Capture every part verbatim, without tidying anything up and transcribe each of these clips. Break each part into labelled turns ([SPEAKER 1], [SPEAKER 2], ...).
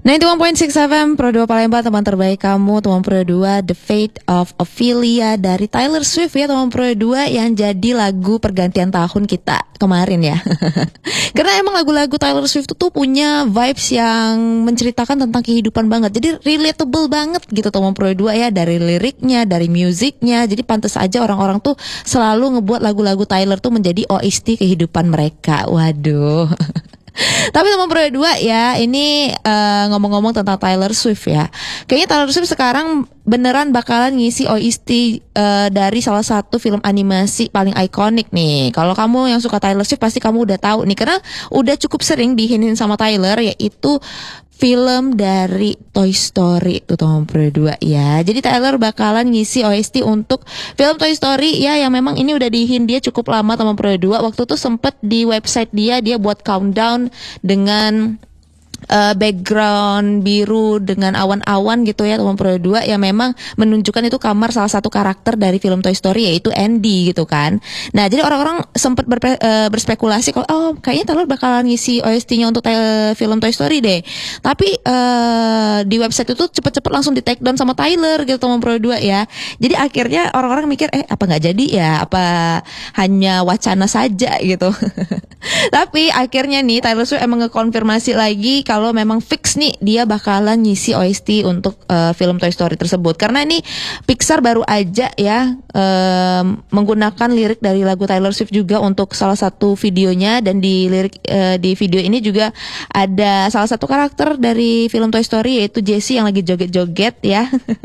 [SPEAKER 1] sembilan puluh satu koma enam F M Pro dua Palembang, teman terbaik kamu, teman Pro dua, The Fate of Ophelia dari Taylor Swift ya teman Pro dua, yang jadi lagu pergantian tahun kita kemarin ya. Karena emang lagu-lagu Taylor Swift itu tuh punya vibes yang menceritakan tentang kehidupan banget. Jadi relatable banget gitu teman Pro dua ya, dari liriknya, dari musiknya. Jadi pantas aja orang-orang tuh selalu ngebuat lagu-lagu Taylor tuh menjadi O S T kehidupan mereka. Waduh. Tapi teman Pro dua ya, ini uh, ngomong-ngomong tentang Taylor Swift ya, kayaknya Taylor Swift sekarang beneran bakalan ngisi O S T uh, dari salah satu film animasi paling ikonik nih. Kalau kamu yang suka Taylor Swift pasti kamu udah tahu nih, karena udah cukup sering dihinin sama Taylor, yaitu film dari Toy Story tuh teman Pro dua ya. Jadi Taylor bakalan ngisi O S T untuk film Toy Story ya, yang memang ini udah dihin dia cukup lama teman Pro dua. Waktu tuh sempet di website dia dia buat countdown dengan Uh, background biru dengan awan-awan gitu ya teman Pro dua, yang memang menunjukkan itu kamar salah satu karakter dari film Toy Story, yaitu Andy gitu kan. Nah jadi orang-orang sempat berpe- uh, berspekulasi kalau oh kayaknya Taylor bakalan ngisi O S T-nya untuk ta- film Toy Story deh. Tapi uh, di website itu cepet-cepet langsung di take down sama Taylor gitu teman Pro dua ya. Jadi akhirnya orang-orang mikir eh apa nggak jadi ya, apa hanya wacana saja gitu. Tapi akhirnya nih Taylor Swift emang ngekonfirmasi lagi kalau memang fix nih dia bakalan ngisi O S T untuk uh, film Toy Story tersebut. Karena ini Pixar baru aja ya um, menggunakan lirik dari lagu Taylor Swift juga untuk salah satu videonya, dan di lirik uh, di video ini juga ada salah satu karakter dari film Toy Story, yaitu Jessie yang lagi joget-joget ya.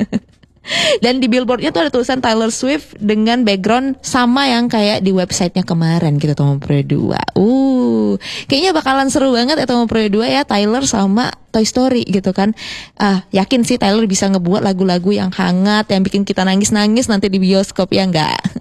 [SPEAKER 1] Dan di billboardnya tuh ada tulisan Taylor Swift dengan background sama yang kayak di websitenya kemarin gitu teman Pro dua. Uh, kayaknya bakalan seru banget ya teman Pro dua ya, Taylor sama Toy Story gitu kan. Ah, yakin sih Taylor bisa ngebuat lagu-lagu yang hangat, yang bikin kita nangis-nangis nanti di bioskop ya enggak?